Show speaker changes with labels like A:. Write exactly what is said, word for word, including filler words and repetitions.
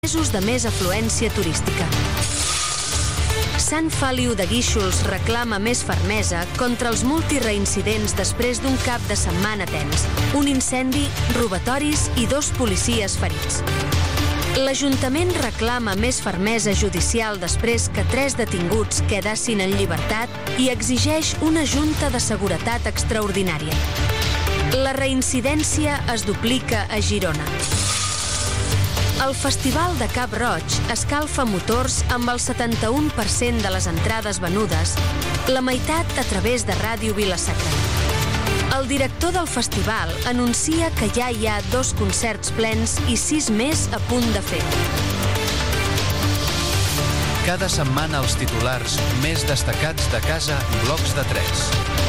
A: mesos de més afluència turística. Sant Feliu de Guíxols reclama més fermesa contra els multireincidents després d'un cap de setmana tens, un incendi, robatoris i dos policies ferits. L'Ajuntament reclama més fermesa judicial després que tres detinguts quedassin en llibertat i exigeix una junta de seguretat extraordinària. La reincidència es duplica a Girona. El Festival de Cap Roig escalfa motors amb el setanta-u per cent de les entrades venudes, la meitat a través de Ràdio Vila-sacra. El director del festival anuncia que ja hi ha dos concerts plens i sis més a punt de fer.
B: Cada setmana els titulars més destacats de Casa i Blocs de Tres.